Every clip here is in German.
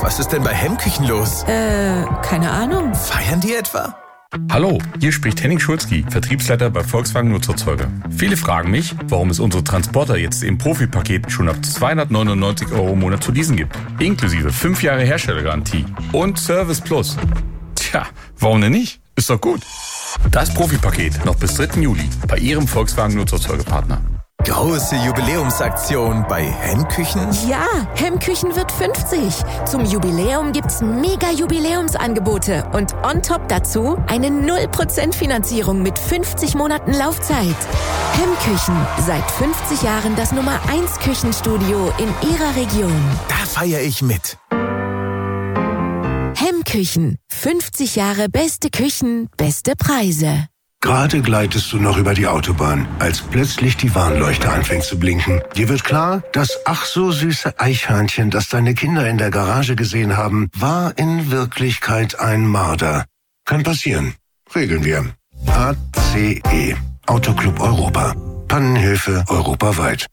Was ist denn bei Hemmküchen los? Keine Ahnung. Feiern die etwa? Hallo, hier spricht Henning Schulzki, Vertriebsleiter bei Volkswagen Nutzerzeuger. Viele fragen mich, warum es unsere Transporter jetzt im Profipaket schon ab 299 € im Monat zu leasen gibt. Inklusive 5 Jahre Herstellergarantie und Service Plus. Tja, warum denn nicht? Ist doch gut. Das Profipaket noch bis 3. Juli bei Ihrem Volkswagen Nutzerzeugerpartner. Große Jubiläumsaktion bei Hemmküchen? Ja, Hemmküchen wird 50. Zum Jubiläum gibt's mega Jubiläumsangebote und on top dazu eine 0% Finanzierung mit 50 Monaten Laufzeit. Hemmküchen, seit 50 Jahren das Nummer 1 Küchenstudio in Ihrer Region. Da feiere ich mit. Hemmküchen, 50 Jahre beste Küchen, beste Preise. Gerade gleitest du noch über die Autobahn, als plötzlich die Warnleuchte anfängt zu blinken. Dir wird klar, das ach so süße Eichhörnchen, das deine Kinder in der Garage gesehen haben, war in Wirklichkeit ein Marder. Kann passieren. Regeln wir. ACE. Autoclub Europa. Pannenhilfe europaweit.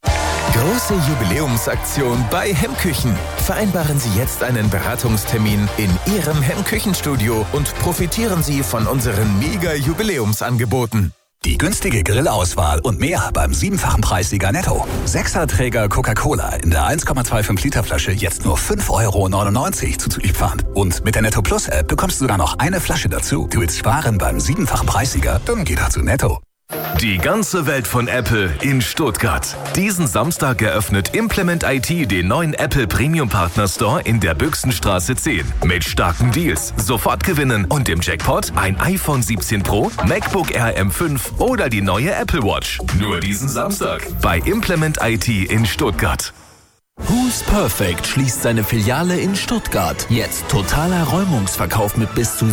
Große Jubiläumsaktion bei Hemmküchen. Vereinbaren Sie jetzt einen Beratungstermin in Ihrem Hemmküchenstudio und profitieren Sie von unseren Mega-Jubiläumsangeboten. Die günstige Grillauswahl und mehr beim 7-fachen Preissieger Netto. 6er-Träger Coca-Cola in der 1,25 Liter Flasche jetzt nur 5,99 € zuzüglich Pfand. Und mit der Netto Plus App bekommst du sogar noch eine Flasche dazu. Du willst sparen beim 7-fachen Preissieger? Dann geh doch zu Netto. Die ganze Welt von Apple in Stuttgart. Diesen Samstag eröffnet Implement IT den neuen Apple Premium Partner Store in der Büchsenstraße 10. Mit starken Deals, sofort gewinnen und im Jackpot ein iPhone 17 Pro, MacBook Air M5 oder die neue Apple Watch. Nur diesen Samstag bei Implement IT in Stuttgart. Who's Perfect schließt seine Filiale in Stuttgart. Jetzt totaler Räumungsverkauf mit bis zu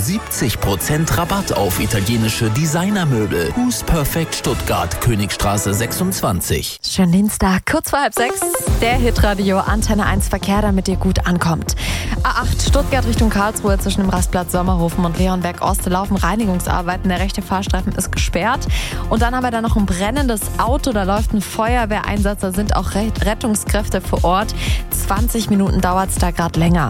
70% Rabatt auf italienische Designermöbel. Who's Perfect Stuttgart, Königstraße 26. Schönen Dienstag, kurz vor 5:30. Der Hitradio Antenne 1 Verkehr, damit ihr gut ankommt. A8 Stuttgart Richtung Karlsruhe zwischen dem Rastplatz Sommerhofen und Leonberg Ost laufen Reinigungsarbeiten. Der rechte Fahrstreifen ist gesperrt. Und dann haben wir da noch ein brennendes Auto. Da läuft ein Feuerwehreinsatz. Da sind auch Rettungskräfte vor Ort. 20 Minuten dauert es da gerade länger.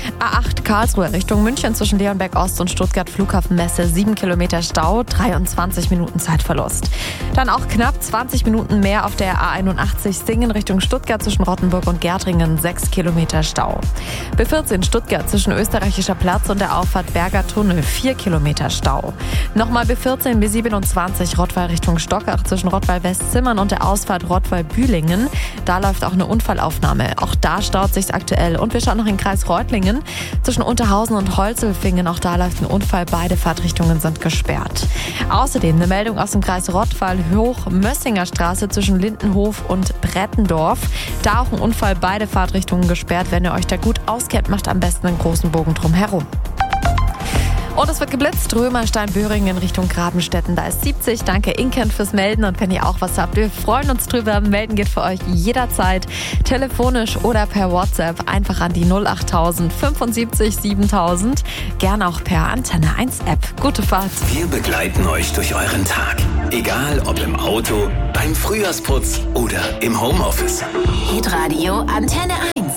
A8 Karlsruhe Richtung München zwischen Leonberg Ost und Stuttgart Flughafenmesse. 7 Kilometer Stau, 23 Minuten Zeitverlust. Dann auch knapp 20 Minuten mehr auf der A81 Singen Richtung Stuttgart zwischen Rottenburg und Gärtringen. 6 Kilometer Stau. B14 Stuttgart zwischen Österreichischer Platz und der Auffahrt Berger Tunnel. 4 Kilometer Stau. Nochmal B14 B27 Rottweil Richtung Stockach zwischen Rottweil Westzimmern und der Ausfahrt Rottweil Bühlingen. Da läuft auch eine Unfallaufnahme. Auch da staut sich's aktuell. Und wir schauen noch in den Kreis Reutlingen zwischen Unterhausen und Holzelfingen. Auch da läuft ein Unfall. Beide Fahrtrichtungen sind gesperrt. Außerdem eine Meldung aus dem Kreis Rottweil Hoch-Mössinger Straße zwischen Lindenhof und Brettendorf. Da auch ein Unfall. Beide Fahrtrichtungen gesperrt. Wenn ihr euch da gut auskennt, macht am besten einen großen Bogen drum herum. Und es wird geblitzt. Römerstein-Böhringen in Richtung Grabenstetten. Da ist 70. Danke Inken fürs Melden. Und wenn ihr auch was habt, wir freuen uns drüber. Melden geht für euch jederzeit. Telefonisch oder per WhatsApp. Einfach an die 08000 75 7000. Gerne auch per Antenne 1 App. Gute Fahrt. Wir begleiten euch durch euren Tag. Egal ob im Auto, beim Frühjahrsputz oder im Homeoffice. Hitradio Antenne 1.